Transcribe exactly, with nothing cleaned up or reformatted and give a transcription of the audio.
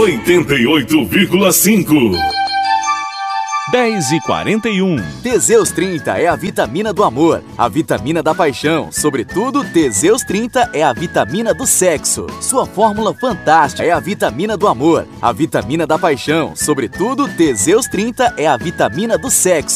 oitenta e oito vírgula cinco. dez e quarenta e um. Teseus trinta é a vitamina do amor, a vitamina da paixão. Sobretudo, Teseus trinta é a vitamina do sexo. Sua fórmula fantástica é a vitamina do amor, a vitamina da paixão. Sobretudo, Teseus trinta é a vitamina do sexo.